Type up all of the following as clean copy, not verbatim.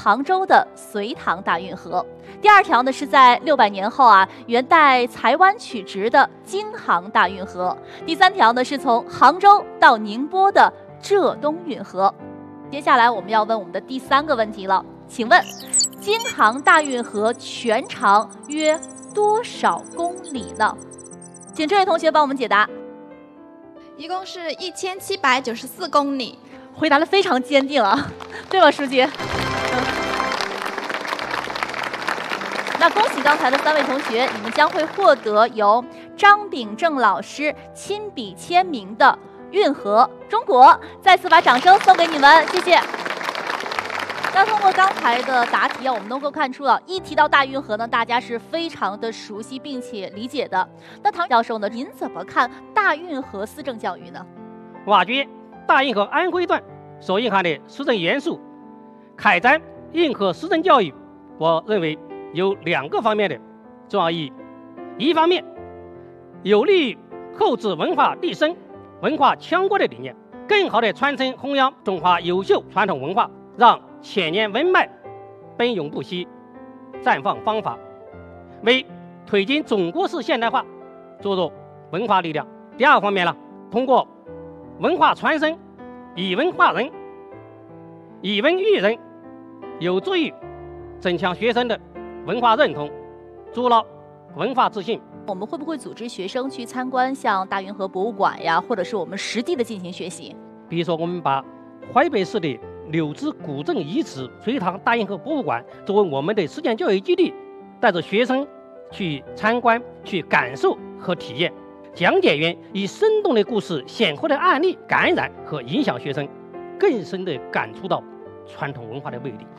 杭州的隋唐大运河。第二条呢是在600年后元代台湾取直的京杭大运河。第三条呢是从杭州到宁波的浙东运河。接下来我们要问我们的第3个问题了，请问京杭大运河全长约多少公里呢？请这位同学帮我们解答。 一共是1794公里。 回答得非常坚定对吧，书记？那恭喜刚才的3位同学，你们将会获得由张秉正老师亲笔签名的《运河中国》，再次把掌声送给你们，谢谢。那通过刚才的答题我们能够看出一提到大运河呢，大家是非常的熟悉并且理解的。那唐教授呢，您怎么看大运河思政教育呢？ 挖掘大运河安徽段所蕴含的思政元素，开展运河思政教育，我认为有2个方面的重要意义。一方面，有利于后置文化立身、文化强国的理念，更好地传承弘扬中华优秀传统文化，让千年文脉奔涌不息、绽放芳华，为推进中国式现代化注入文化力量。第二方面呢，通过文化传承，以文化人，以文育人，有助于增强学生的文化认同，筑牢文化自信。 我们会不会组织学生去参观像大运河博物馆或者是我们实地的进行学习？ 比如说，我们把淮北市的柳枝古镇遗址隋唐大运河博物馆作为我们的实践教育基地，带着学生去参观、去感受和体验。讲解员以生动的故事、鲜活的案例感染和影响学生，更深地感触到传统文化的魅力。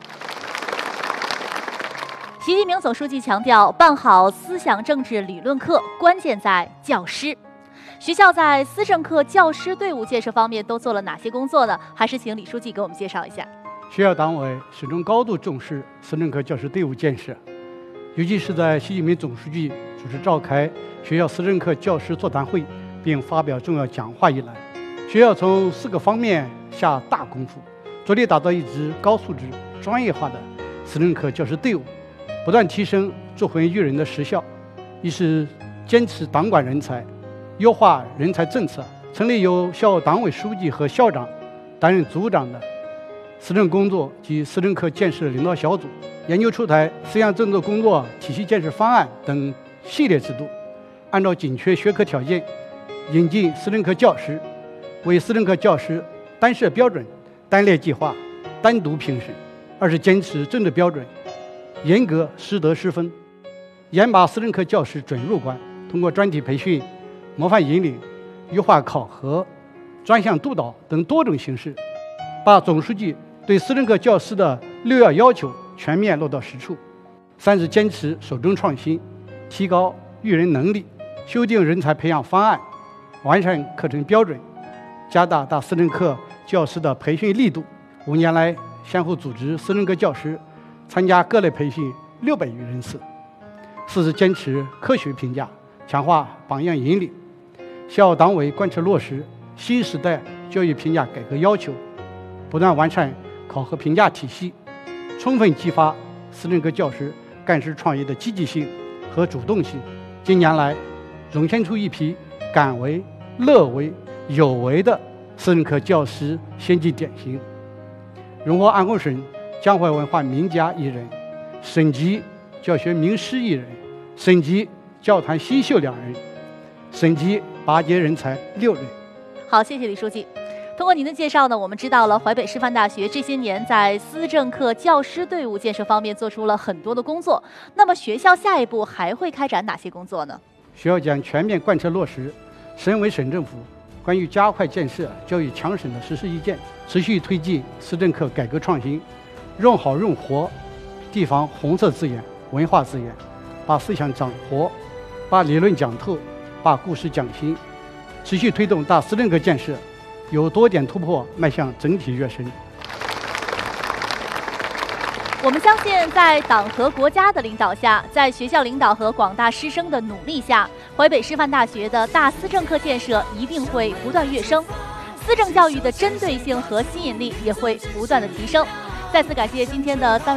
习近平总书记强调，办好思想政治理论课，关键在教师。学校在思政课教师队伍建设方面都做了哪些工作呢？还是请李书记给我们介绍一下。 学校党委始终高度重视思政课教师队伍建设，尤其是在习近平总书记主持召开学校思政课教师座谈会并发表重要讲话以来，学校从4个方面下大功夫，着力打造一支高素质、专业化的思政课教师队伍，不断提升助混育人的实效。一是坚持党管人才，优化人才政策，成立由校党委书记和校长担任组长的思政工作及思政课建设领导小组，研究出台思想政策工作体系建设方案等系列制度，按照紧缺学科条件引进思政课教师，为思政课教师单设标准、单列计划、单独评审。二是坚持政治标准，严格师德师分，严把思政课教师准入关，通过专题培训、模范引领、优化考核、专项督导等多种形式，把总书记对思政课教师的6要要求全面落到实处。三是坚持守正创新，提高育人能力，修订人才培养方案，完善课程标准，加大大思政课教师的培训力度。5年来，先后组织思政课教师参加各类培训600余人次。4是坚持科学评价，强化榜样引领。校党委贯彻落实新时代教育评价改革要求，不断完善考核评价体系，充分激发思政课教师干事创业的积极性和主动性。近年来，涌现出一批敢为、乐为、有为的思政课教师先进典型，荣获安徽省江淮文化名家1人，省级教学名师1人，省级教坛新秀2人，省级拔尖人才6人。 好，谢谢李书记。通过您的介绍呢，我们知道了淮北师范大学这些年在思政课教师队伍建设方面做出了很多的工作。那么学校下一步还会开展哪些工作呢？ 学校将全面贯彻落实省委省政府关于加快建设教育强省的实施意见，持续推进思政课改革创新，用好用活地方红色资源、文化资源，把思想讲活，把理论讲透，把故事讲新，持续推动大思政课建设有多点突破，迈向整体跃升。 我们相信，在党和国家的领导下，在学校领导和广大师生的努力下，淮北师范大学的大思政课建设一定会不断跃升，思政教育的针对性和吸引力也会不断的提升。再次感谢今天的3位